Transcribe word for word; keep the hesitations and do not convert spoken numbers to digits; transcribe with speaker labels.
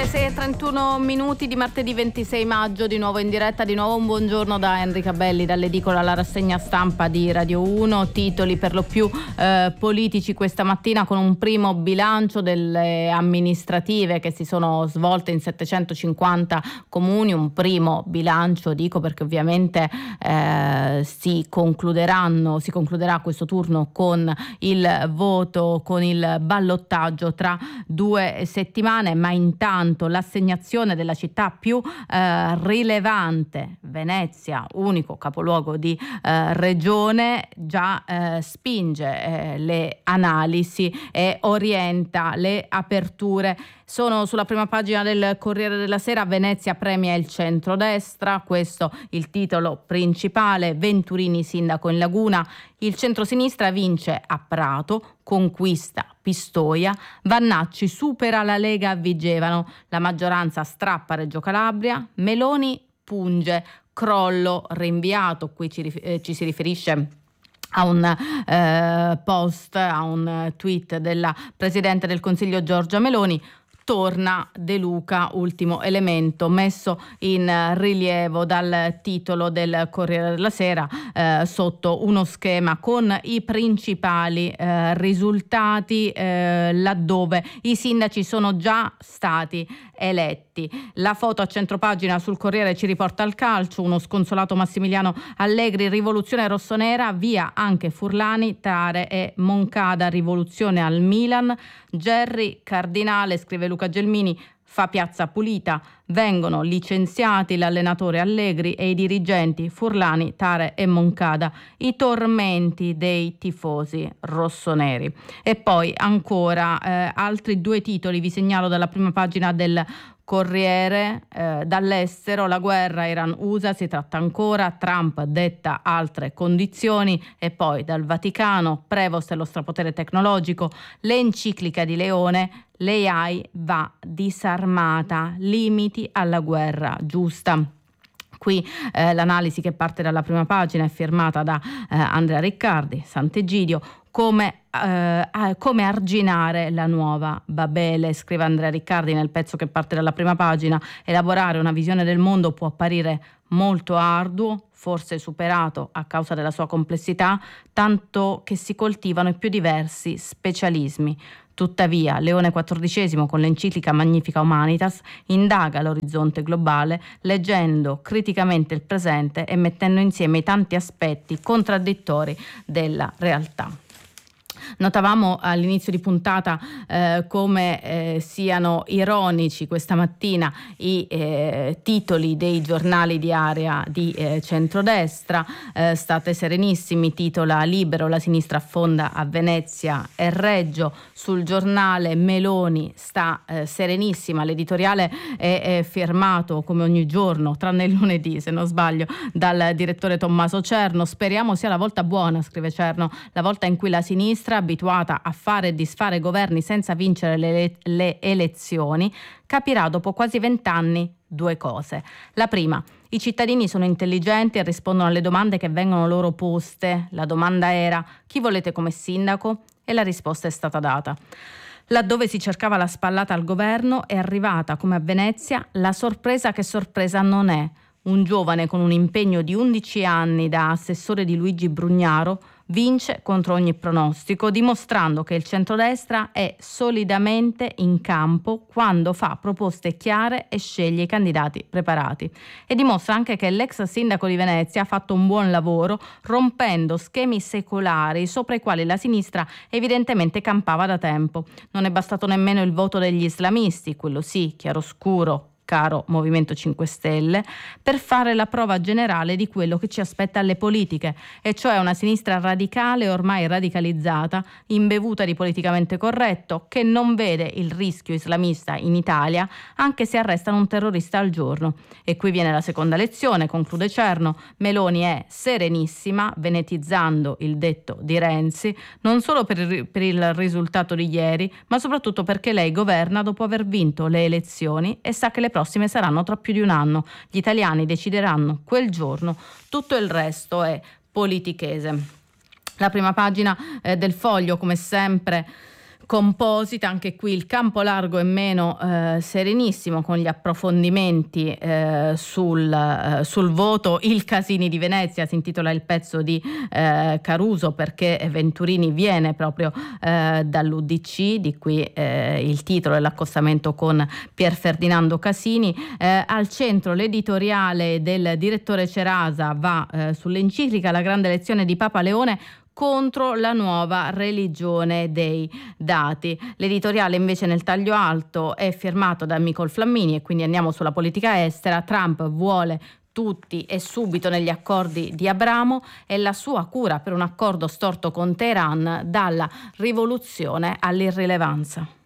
Speaker 1: sei e trentuno minuti di martedì ventisei maggio, di nuovo in diretta, di nuovo un buongiorno da Enrica Belli, dall'edicola alla rassegna stampa di Radio uno. Titoli per lo più eh, politici questa mattina, con un primo bilancio delle amministrative che si sono svolte in settecentocinquanta comuni. Un primo bilancio, dico, perché ovviamente eh, si concluderanno, si concluderà questo turno con il voto, con il ballottaggio tra due settimane, ma intanto l'assegnazione della città più eh, rilevante, Venezia, unico capoluogo di eh, regione, già eh, spinge eh, le analisi e orienta le aperture. Sono sulla prima pagina del Corriere della Sera. Venezia premia il centrodestra, questo il titolo principale. Venturini sindaco in Laguna, il centrosinistra vince a Prato, conquista Pistoia, Vannacci supera la Lega a Vigevano, la maggioranza strappa Reggio Calabria, Meloni punge, crollo rinviato. Qui ci, eh, ci si riferisce a un eh, post, a un tweet della Presidente del Consiglio Giorgia Meloni. Torna De Luca, ultimo elemento messo in rilievo dal titolo del Corriere della Sera, eh, sotto uno schema con i principali eh, risultati eh, laddove i sindaci sono già stati eletti. La foto a centropagina sul Corriere ci riporta al calcio, uno sconsolato Massimiliano Allegri, rivoluzione rossonera, via anche Furlani, Tare e Moncada, rivoluzione al Milan. Gerry Cardinale, scrive Luca Gelmini, fa piazza pulita, vengono licenziati l'allenatore Allegri e i dirigenti Furlani, Tare e Moncada, i tormenti dei tifosi rossoneri. E poi ancora eh, altri due titoli vi segnalo dalla prima pagina del Corriere. Eh, dall'estero, la guerra Iran-U S A si tratta ancora, Trump detta altre condizioni. E poi dal Vaticano, Prevost e lo strapotere tecnologico, l'enciclica di Leone, l'A I va disarmata, limiti alla guerra giusta. Qui eh, l'analisi che parte dalla prima pagina è firmata da eh, Andrea Riccardi, Sant'Egidio. Come, eh, come arginare la nuova Babele, scrive Andrea Riccardi nel pezzo che parte dalla prima pagina. Elaborare una visione del mondo può apparire molto arduo, forse superato a causa della sua complessità, tanto che si coltivano i più diversi specialismi. Tuttavia, Leone quattordicesimo, con l'enciclica Magnifica Humanitas, indaga l'orizzonte globale, leggendo criticamente il presente e mettendo insieme i tanti aspetti contraddittori della realtà. Notavamo all'inizio di puntata eh, come eh, siano ironici questa mattina i eh, titoli dei giornali di area di eh, centrodestra. Eh, state serenissimi, titola Libero, la sinistra affonda a Venezia e Reggio. Sul Giornale, Meloni sta eh, serenissima. L'editoriale è, è firmato come ogni giorno, tranne il lunedì se non sbaglio, dal direttore Tommaso Cerno. Speriamo sia la volta buona, scrive Cerno, la volta in cui la sinistra, abituata a fare e disfare governi senza vincere le, le elezioni, capirà dopo quasi vent'anni due cose. La prima: i cittadini sono intelligenti e rispondono alle domande che vengono loro poste. La domanda era: chi volete come sindaco? E la risposta è stata data. Laddove si cercava la spallata al governo è arrivata, come a Venezia, la sorpresa che sorpresa non è. Un giovane con un impegno di undici anni da assessore di Luigi Brugnaro vince contro ogni pronostico, dimostrando che il centrodestra è solidamente in campo quando fa proposte chiare e sceglie i candidati preparati. E dimostra anche che l'ex sindaco di Venezia ha fatto un buon lavoro, rompendo schemi secolari sopra i quali la sinistra evidentemente campava da tempo. Non è bastato nemmeno il voto degli islamisti, quello sì, chiaroscuro, caro Movimento cinque Stelle, per fare la prova generale di quello che ci aspetta alle politiche, e cioè una sinistra radicale, ormai radicalizzata, imbevuta di politicamente corretto, che non vede il rischio islamista in Italia, anche se arrestano un terrorista al giorno. E qui viene la seconda lezione, conclude Cerno. Meloni è serenissima, venetizzando il detto di Renzi, non solo per il, per il risultato di ieri, ma soprattutto perché lei governa dopo aver vinto le elezioni e sa che le prossime saranno tra più di un anno. Gli italiani decideranno quel giorno, tutto il resto è politichese. La prima pagina eh, del Foglio, come sempre, composita. Anche qui il campo largo è meno eh, serenissimo, con gli approfondimenti eh, sul, eh, sul voto. Il Casini di Venezia si intitola il pezzo di eh, Caruso, perché Venturini viene proprio eh, dall'U D C, di qui eh, il titolo e l'accostamento con Pier Ferdinando Casini. Eh, al centro l'editoriale del direttore Cerasa va eh, sull'enciclica La grande lezione di Papa Leone contro la nuova religione dei dati. L'editoriale invece nel taglio alto è firmato da Micol Flammini, e quindi andiamo sulla politica estera. Trump vuole tutti e subito negli accordi di Abramo, e la sua cura per un accordo storto con Teheran, dalla rivoluzione all'irrilevanza.